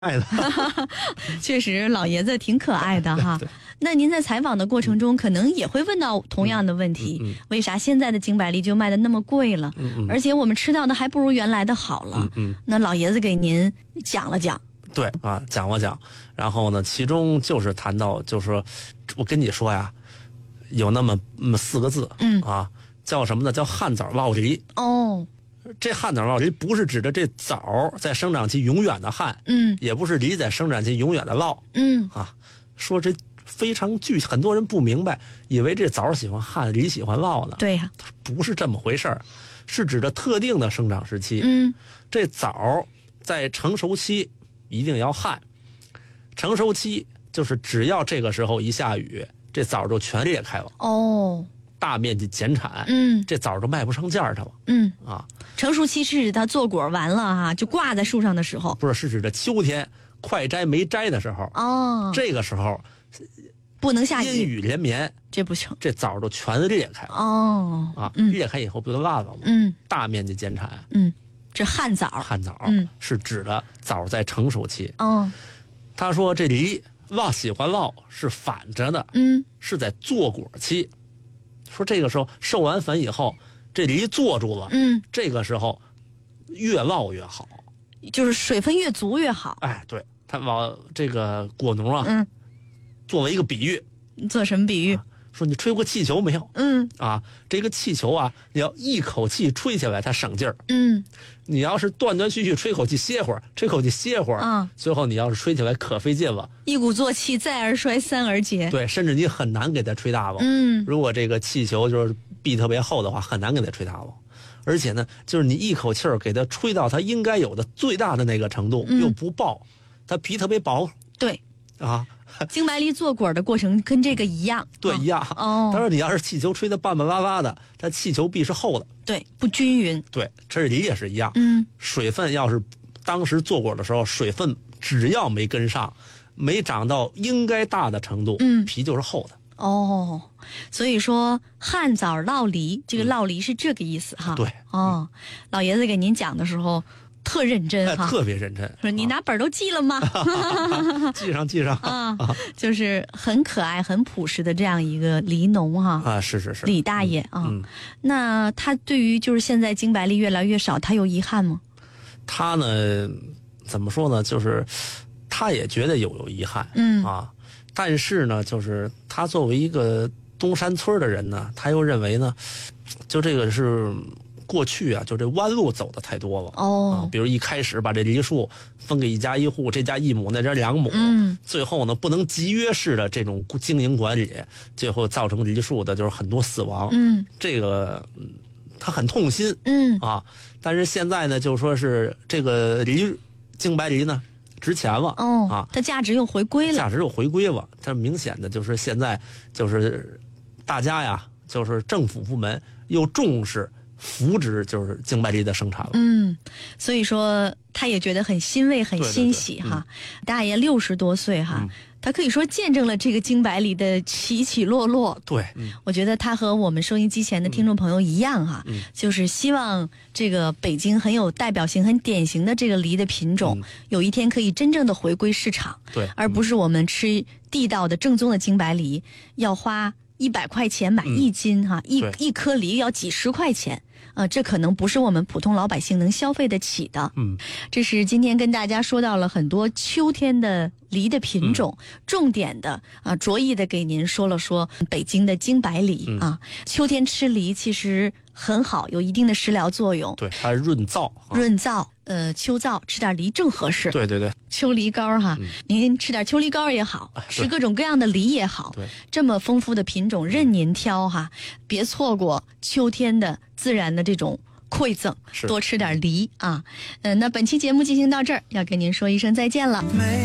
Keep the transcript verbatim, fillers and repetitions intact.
爱的。 确实老爷子挺可爱的哈。那您在采访的过程中可能也会问到同样的问题， 嗯嗯嗯、 为啥现在的京白梨就卖的那么贵了、 嗯嗯、 而且我们吃到的还不如原来的好了。 嗯嗯、 那老爷子给您讲了讲。 对啊，讲了讲，然后呢，其中就是谈到，就是说我跟你说呀，有那么那么四个字， 嗯啊，叫什么呢？叫旱枣烙梨。 哦， 这旱枣烙梨不是指的这枣在生长期永远的旱，嗯，也不是梨在生长期永远的烙，嗯啊，说这非常具，很多人不明白，以为这枣喜欢旱，梨喜欢烙呢。 对呀、啊， 不是这么回事儿，是指的特定的生长时期。 嗯， 这枣在成熟期一定要旱，成熟期就是只要这个时候一下雨，这枣就全裂开了。 哦。 大面积减产， 嗯， 这枣就卖不上价去了。 嗯啊， 成熟期是指它坐果完了哈，就挂在树上的时候。 不是，是指的秋天快摘没摘的时候。哦，这个时候不能下雨， 阴雨连绵， 这不行， 这枣就全裂开了。 哦， 啊， 嗯、 裂开以后不就烂了吗？ 嗯， 大面积减产。 嗯，这旱枣， 旱枣，嗯，是指的枣在成熟期。 哦， 他说这梨烙喜欢烙是反着的， 嗯， 是在坐果期。说这个时候授完粉以后，这梨坐住了，嗯，这个时候越烙越好， 就是水分越足越好。 哎，对，他往这个果农啊，嗯，作为一个比喻， 做什么比喻？ 啊、说你吹过气球没有？ 嗯， 啊，这个气球啊，你要一口气吹起来，它省劲儿。 嗯， 你要是断断续续吹口气歇会儿，吹口气歇会儿，啊，最后你要是吹起来可费劲了。 一鼓作气，再而衰，三而竭。 对，甚至你很难给它吹大了。嗯，如果这个气球就是壁特别厚的话，很难给它吹大了。而且呢，就是你一口气儿给它吹到它应该有的最大的那个程度，嗯、又不爆，它皮特别薄。 对， 啊。 京白梨做果的过程跟这个一样， 对，一样。 哦， 当然你要是气球吹得半半拉拉的，它气球壁是厚的， 对，不均匀。 对，这梨也是一样。 嗯， 水分要是当时做果的时候，水分只要没跟上，没长到应该大的程度，嗯，皮就是厚的。 哦，所以说旱枣烙梨，这个烙梨是这个意思哈。 对。 哦，老爷子给您讲的时候特认真哈、 哎，特别认真。 说你拿本都记了吗？ 记上记上啊，就是很可爱、很朴实的这样一个梨农哈。 啊，是是是， 李大爷啊。 嗯， 那他对于就是现在京白梨越来越少，他有遗憾吗？ 他呢，怎么说呢？就是他也觉得有有遗憾， 嗯啊，但是呢，就是他作为一个东山村的人呢，他又认为呢，就这个是。过去啊，就这弯路走的太多了哦、啊，比如一开始把这梨树分给一家一户，这家一亩，那家两亩，嗯，最后呢不能集约式的这种经营管理，最后造成梨树的就是很多死亡，嗯，这个他很痛心，嗯啊，但是现在呢，就说是这个梨京白梨呢值钱了，哦啊， 它价值又回归了， 价值又回归了，它明显的就是现在就是大家呀，就是政府部门又重视。扶植就是京白梨的生产了， 嗯，所以说他也觉得很欣慰、很欣喜哈。对对对嗯、大爷六十多岁哈、嗯，他可以说见证了这个京白梨的起起落落。 对，嗯、 我觉得他和我们收音机前的听众朋友一样哈，嗯、就是希望这个北京很有代表性、很典型的这个梨的品种，嗯、有一天可以真正的回归市场， 对， 而不是我们吃地道的正宗的京白梨要花一百块钱买一斤哈，嗯、一一颗梨要几十块钱。呃，这可能不是我们普通老百姓能消费得起的。嗯，这是今天跟大家说到了很多秋天的梨的品种，嗯、重点的啊、呃，着意的给您说了说北京的京白梨、嗯、啊。秋天吃梨其实很好，有一定的食疗作用。 对，它润燥， 啊、润燥。呃，秋燥吃点梨正合适。 对对对， 秋梨膏哈，嗯、您吃点秋梨膏也好，吃各种各样的梨也好， 对， 这么丰富的品种任您挑哈，别错过秋天的自然的这种馈赠，多吃点梨啊。嗯、呃，那本期节目进行到这儿，要跟您说一声再见了。